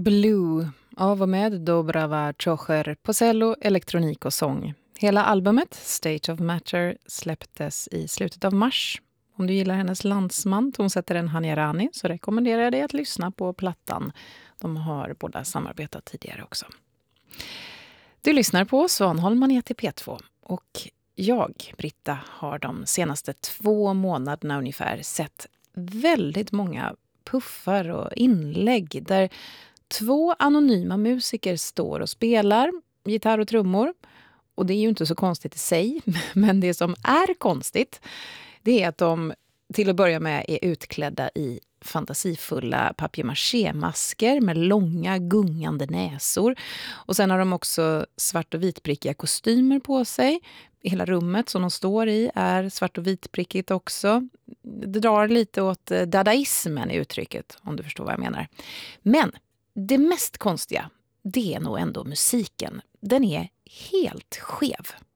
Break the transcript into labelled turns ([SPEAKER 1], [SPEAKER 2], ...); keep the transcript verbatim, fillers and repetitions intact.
[SPEAKER 1] Blue av och med Dobrava Chocher på cello, elektronik och sång. Hela albumet, State of Matter, släpptes i slutet av mars. Om du gillar hennes landsman, tonsättaren Hanyarani, så rekommenderar jag dig att lyssna på plattan. De har båda samarbetat tidigare också. Du lyssnar på Svanholm Maneti P två och jag, Britta, har de senaste två månaderna ungefär sett väldigt många puffar och inlägg där två anonyma musiker står och spelar gitarr och trummor. Och det är ju inte så konstigt i sig, men det som är konstigt, det är att de till att börja med är utklädda i fantasifulla papier-maché-masker med långa gungande näsor. Och sen har de också svart- och vitprickiga kostymer på sig. Hela rummet som de står i är svart- och vitprickigt också. Det drar lite åt dadaismen i uttrycket, om du förstår vad jag menar. Men det mest konstiga, det är nog ändå musiken. Den är helt skev.